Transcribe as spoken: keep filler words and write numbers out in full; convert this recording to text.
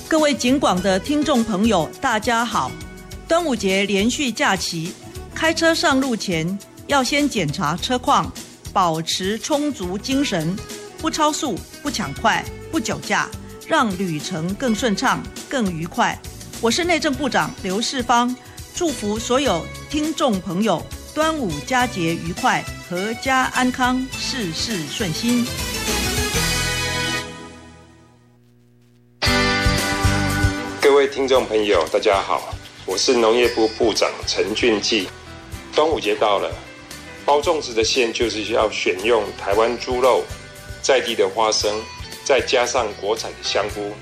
各位警广的听众朋友，大家好！端午节连续假期，开车上路前要先检查车况，保持充足精神，不超速、不抢快、不酒驾，让旅程更顺畅、更愉快。我是内政部长刘世芳，祝福所有听众朋友端午佳节愉快，阖家安康，事事顺心。 各位听众朋友，大家好，我是农业部部长陈俊记。端午节到了，包粽子的馅就是要选用台湾猪肉、在地的花生，再加上国产的香菇，